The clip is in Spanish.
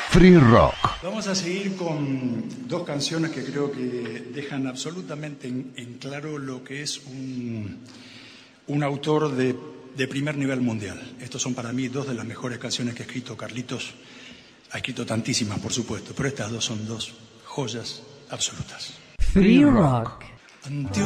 Free Rock. Vamos a seguir con dos canciones que creo que dejan absolutamente en claro lo que es un autor de primer nivel mundial. Estos son para mí dos de las mejores canciones que ha escrito Carlitos. Ha escrito tantísimas, por supuesto, pero estas dos son dos joyas absolutas. Free Rock.